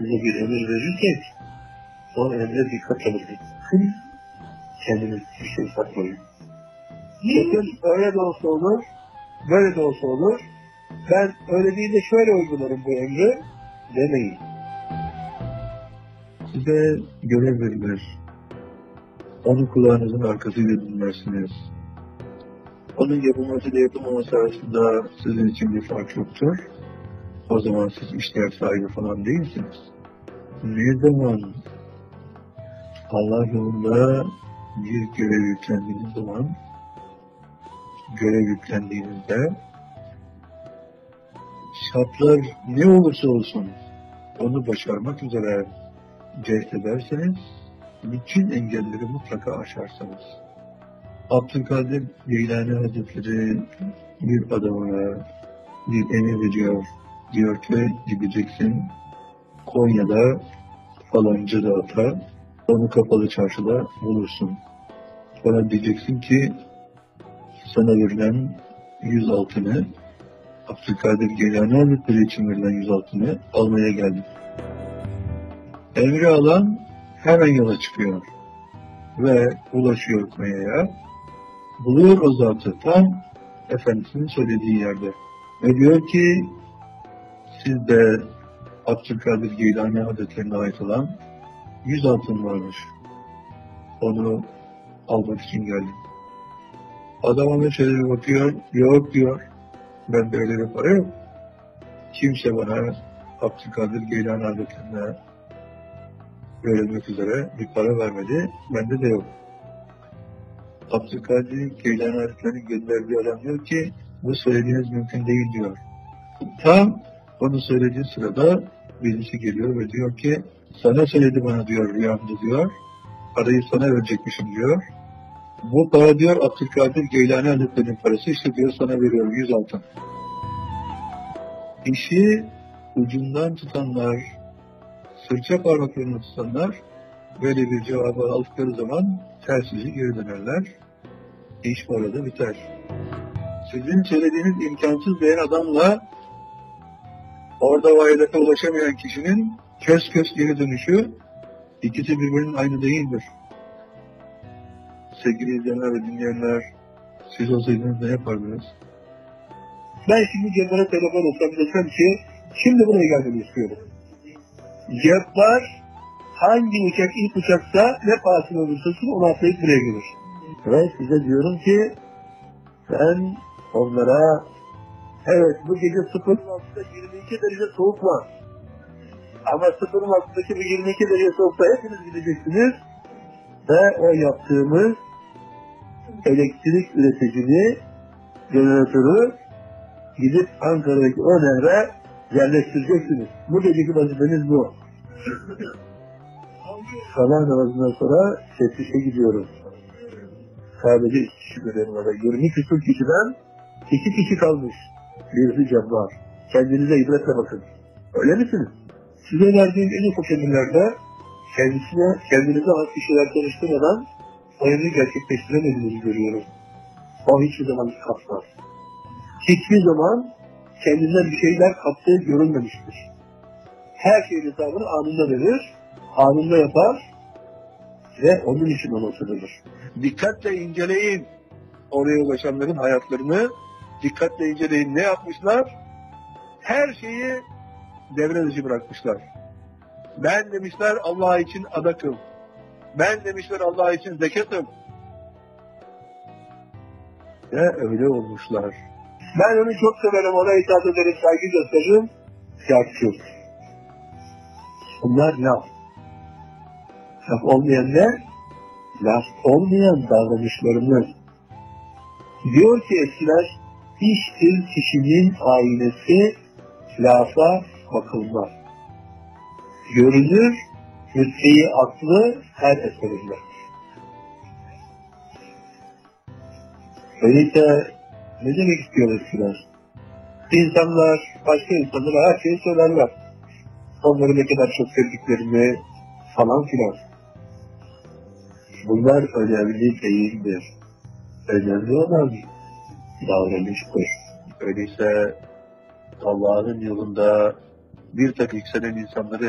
size bir emir verirken o emre dikkat edin. Kendiniz bir şey saklayın. Bakın öyle de olsa olur, böyle de olsa olur. Ben öyle değil de şöyle uygularım bu emri demeyin. Size görev verilir. Onu kulağınızın arkasıyla dinlersiniz. Onun yapılması ile yapılmaması arasında sizin için bir fark yoktur. O zaman siz işler sahibi falan değilsiniz. Ne zaman Allah yolunda bir görev yüklendiğiniz zaman, görev yüklendiğinizde şartlar ne olursa olsun onu başarmak üzere cehd ederseniz bütün engelleri mutlaka aşarsınız. Abdülkadir Geylani Hazretleri bir adamına bir emir veriyor. Diyor ki gideceksin Konya'da falanca dağıta, onu kapalı çarşıda bulursun. Sonra diyeceksin ki sana verilen 100 altını, Abdülkadir Geylani Hazretleri için verilen 100 altını almaya geldim. Emri alan hemen yola çıkıyor ve ulaşıyor Konya'ya. Buluyor o zatı tam Efendimiz'in söylediği yerde. Ve diyor ki siz de Abdülkadir Geylani Hazretlerine ait olan 100 altın varmış. Onu almak için geldim. Adam ona şöyle bir bakıyor, yok diyor. Ben böyle bir para yok. Kimse bana Abdülkadir Geylani Hazretlerine verilmek üzere bir para vermedi. Bende de yok. Abdülkadir Geylani Hazretleri'nin gönderdiği adam diyor ki bu söylediğiniz mümkün değil diyor. Tam onu söylediği sırada birisi geliyor ve diyor ki sana söyledi bana diyor rüyamda diyor. Parayı sana verecekmişim diyor. Bu para diyor Abdülkadir Geylani Hazretleri'nin parası işte diyor sana veriyorum 100 altın. İşi ucundan tutanlar, sırça parmaklarını tutanlar böyle bir cevabı aldıkları zaman tersizi geri dönerler. İş bu arada biter. Sizin söylediğiniz imkansız diyen adamla orada vaydata ulaşamayan kişinin kös geri dönüşü ikisi birbirinin aynı değildir. Sevgili izleyenler ve dinleyenler, siz olsaydınız ne yapardınız? Ben şimdi Cebbar'a telefon etsem desem ki şimdi buraya gelmeni istiyorum. Cebbar hangi uçak ilk uçaksa ne pahasına olursa onu atlayıp buraya gelir. Ve size diyorum ki ben onlara evet bu gece 0'ın altında 22 derece soğuk var. Ama 0'ın altındaki bu 22 derece soğukta hepiniz gideceksiniz. Ve o yaptığımız elektrik üreticini, jeneratörü gidip Ankara'daki o nehre yerleştireceksiniz. Bu geceki vazifeniz bu. Sabah namazından sonra teftişe gidiyoruz. Sadece 2 kişi görelim orada. 20 küsur kişiden 2 kişi kalmış. Birisi Cebbar. Kendinize ibretle bakın. Öyle misiniz? Size verdiğim en ufak emirlerde kendinize has kişiler çalıştırmadan o emri gerçekleştiremediğinizi görüyorum. O hiçbir zaman kapmaz. Hiçbir zaman kendinden bir şeyler kaptığı görülmemiştir. Her şeyin hesabını anında verir, anında yapar ve onun için anlatılır. Dikkatle inceleyin oraya ulaşanların hayatlarını, dikkatle inceleyin ne yapmışlar? Her şeyi devre dışı bırakmışlar. Ben demişler Allah için adakım. Ben demişler Allah için zekatım. Ve öyle olmuşlar. Ben onu çok severim, ona itaat ederim, saygı gösteririm. Yapçı. Bunlar laf. Laf olmayan ne? Laf olmayan davranışlarımız. Diyor ki eskiler, iştir kişinin aynesi, lafa bakılmaz. Görünür, mütteyi aklı her eserinde. Öyleyse ne demek istiyor eskiler? İnsanlar, başka insanlara her şeyi söylerler. Onları ne kadar çok sevdiklerini falan filan. Bunlar önemli değildir. Önemli olan davranıştır. Öyleyse Allah'ın yolunda bir takım yükselen insanları